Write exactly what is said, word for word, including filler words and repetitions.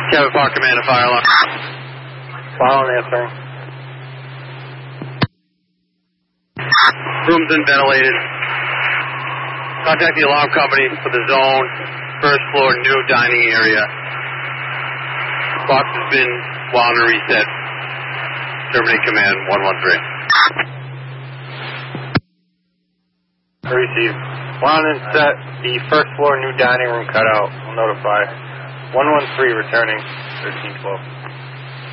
Cabot Park Command, a fire alarm. Following answering. Rooms unventilated. Contact the alarm company for the zone, first floor, new dining area. Box has been wound and reset. Terminate command, one one three. Received. Wound and set the first floor, new dining room cutout. We'll notify. one one three returning, thirteen twelve.